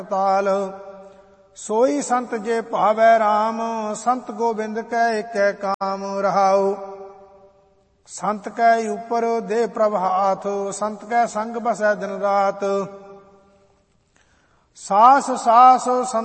ਤਾਲ। ਸੋਈ ਸੰਤ ਜੇ ਭਾਵੈ ਰਾਮ, ਸੰਤ ਗੋਬਿੰਦ ਕੈ ਏਕੈ ਕਾਮ। ਰਹਾਉ ਸੰਤ ਕੈ ਉਪਰ ਦੇ ਪ੍ਰਭ ਹਾਥ, ਸੰਤ ਕੈ ਸੰਗ ਬਸੈ ਦਿਨ ਰਾਤ। ਸਾਸ ਸਾਸ